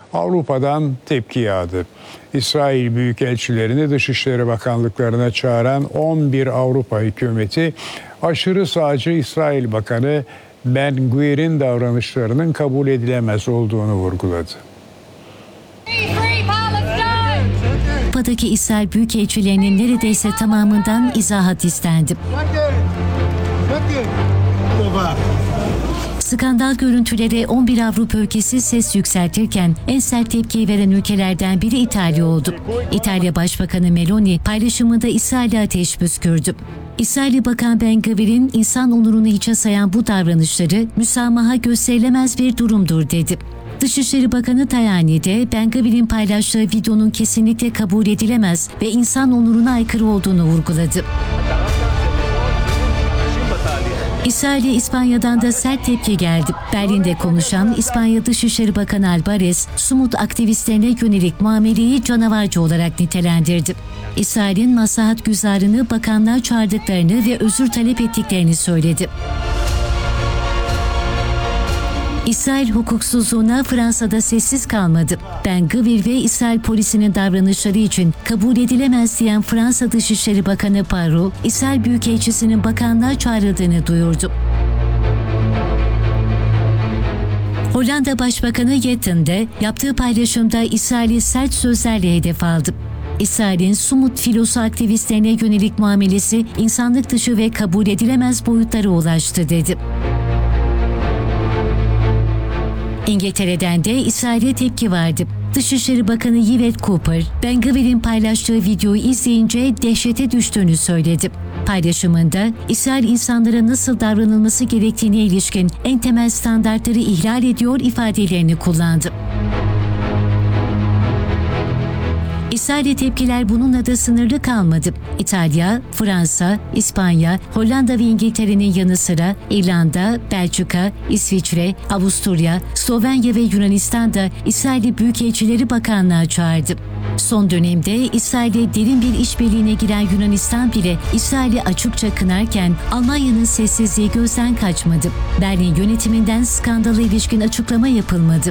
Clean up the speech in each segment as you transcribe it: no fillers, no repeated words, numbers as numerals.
Avrupa'dan tepki yağdı. İsrail büyükelçilerini Dışişleri Bakanlıklarına çağıran 11 Avrupa hükümeti aşırı sağcı İsrail Bakanı Ben-Gvir'in davranışlarının kabul edilemez olduğunu vurguladı. Avrupa'daki İsrail büyükelçilerinin neredeyse tamamından izahat istendi. Skandal görüntülere 11 Avrupa ülkesi ses yükseltirken en sert tepkiyi veren ülkelerden biri İtalya oldu. İtalya Başbakanı Meloni paylaşımında İsrail'e ateş püskürdü. İsrail Bakan Ben-Gvir'in insan onurunu hiçe sayan bu davranışları müsamaha gösterilemez bir durumdur dedi. Dışişleri Bakanı Tajani de Ben-Gvir'in paylaştığı videonun kesinlikle kabul edilemez ve insan onuruna aykırı olduğunu vurguladı. İsrail'e İspanya'dan da sert tepki geldi. Berlin'de konuşan İspanya Dışişleri Bakanı Alvarez, Sumut aktivistlerine yönelik muameleyi canavarca olarak nitelendirdi. İsrail'in maslahat güzarını bakanlığa çağırdıklarını ve özür talep ettiklerini söyledi. İsrail hukuksuzluğuna Fransa'da sessiz kalmadı. Ben-Gvir ve İsrail polisinin davranışları için kabul edilemez diyen Fransa Dışişleri Bakanı Parot, İsrail Büyükelçisi'nin bakanlığa çağrıldığını duyurdu. Hollanda Başbakanı Yetten de yaptığı paylaşımda İsrail'i sert sözlerle hedef aldı. İsrail'in Sumut filosu aktivistlerine yönelik muamelesi insanlık dışı ve kabul edilemez boyutlara ulaştı dedi. İngiltere'den de İsrail'e tepki vardı. Dışişleri Bakanı Yvette Cooper, Ben-Gvir'in paylaştığı videoyu izleyince dehşete düştüğünü söyledi. Paylaşımında İsrail insanlara nasıl davranılması gerektiğine ilişkin en temel standartları ihlal ediyor ifadelerini kullandı. İsrail'e tepkiler bununla da sınırlı kalmadı. İtalya, Fransa, İspanya, Hollanda ve İngiltere'nin yanı sıra İrlanda, Belçika, İsviçre, Avusturya, Slovenya ve Yunanistan da İsrail'i büyükelçileri bakanlığa çağırdı. Son dönemde İsrail'e derin bir işbirliğine giren Yunanistan bile İsrail'i açıkça kınarken Almanya'nın sessizliği gözden kaçmadı. Berlin yönetiminden skandala ilişkin açıklama yapılmadı.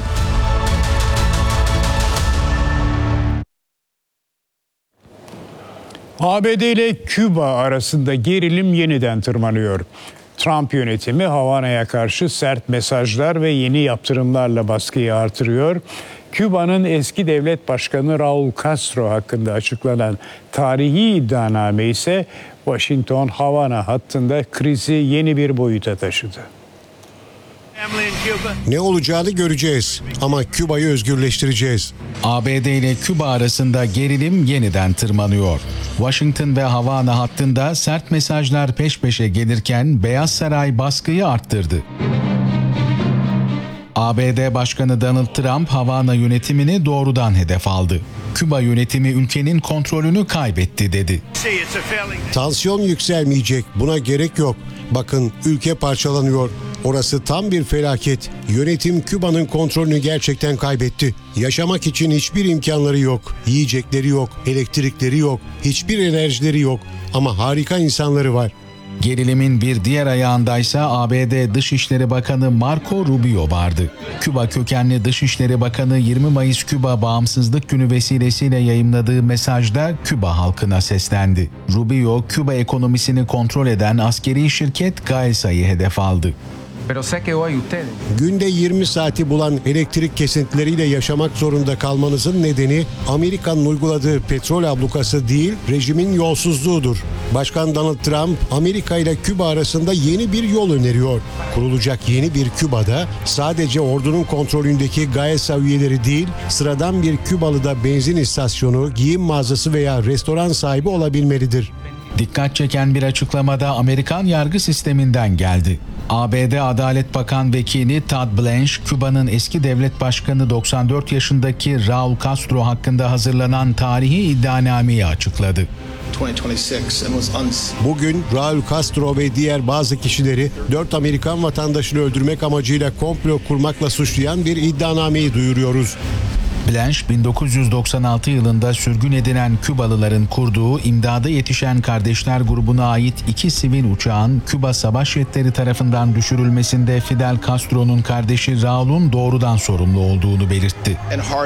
ABD ile Küba arasında gerilim yeniden tırmanıyor. Trump yönetimi Havana'ya karşı sert mesajlar ve yeni yaptırımlarla baskıyı artırıyor. Küba'nın eski devlet başkanı Raul Castro hakkında açıklanan tarihi iddianame ise Washington-Havana hattında krizi yeni bir boyuta taşıdı. Ne olacağını göreceğiz ama Küba'yı özgürleştireceğiz. ABD ile Küba arasında gerilim yeniden tırmanıyor. Washington ve Havana hattında sert mesajlar peş peşe gelirken Beyaz Saray baskıyı arttırdı. ABD Başkanı Donald Trump Havana yönetimini doğrudan hedef aldı. Küba yönetimi ülkenin kontrolünü kaybetti dedi. Tansiyon yükselmeyecek, buna gerek yok. Bakın ülke parçalanıyor. Orası tam bir felaket. Yönetim Küba'nın kontrolünü gerçekten kaybetti. Yaşamak için hiçbir imkanları yok. Yiyecekleri yok, elektrikleri yok, hiçbir enerjileri yok. Ama harika insanları var. Gerilimin bir diğer ayağındaysa ABD Dışişleri Bakanı Marco Rubio vardı. Küba kökenli Dışişleri Bakanı 20 Mayıs Küba Bağımsızlık Günü vesilesiyle yayımladığı mesajda Küba halkına seslendi. Rubio, Küba ekonomisini kontrol eden askeri şirket GAESA'yı hedef aldı. Günde 20 saati bulan elektrik kesintileriyle yaşamak zorunda kalmanızın nedeni Amerika'nın uyguladığı petrol ablukası değil, rejimin yolsuzluğudur. Başkan Donald Trump, Amerika ile Küba arasında yeni bir yol öneriyor. Kurulacak yeni bir Küba'da sadece ordunun kontrolündeki GAESA üyeleri değil, sıradan bir Kübalı da benzin istasyonu, giyim mağazası veya restoran sahibi olabilmelidir. Dikkat çeken bir açıklamada Amerikan yargı sisteminden geldi. ABD Adalet Bakan Vekili Todd Blanche, Küba'nın eski devlet başkanı 94 yaşındaki Raul Castro hakkında hazırlanan tarihi iddianameyi açıkladı. Bugün Raul Castro ve diğer bazı kişileri 4 Amerikan vatandaşını öldürmek amacıyla komplo kurmakla suçlayan bir iddianameyi duyuruyoruz. Blanche, 1996 yılında sürgün edilen Kübalıların kurduğu İmdada Yetişen Kardeşler grubuna ait 2 sivil uçağın Küba savaş jetleri tarafından düşürülmesinde Fidel Castro'nun kardeşi Raul'un doğrudan sorumlu olduğunu belirtti.